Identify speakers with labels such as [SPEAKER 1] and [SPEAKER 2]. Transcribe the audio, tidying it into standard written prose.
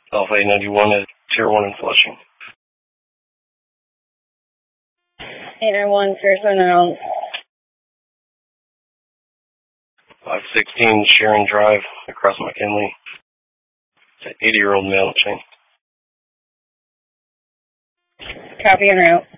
[SPEAKER 1] Alpha 891 at Tier 1 in Flushing.
[SPEAKER 2] 891, Fairfield around.
[SPEAKER 1] 516 Sharon Drive across McKinley. It's an 80-year-old male chain.
[SPEAKER 2] Copy en route.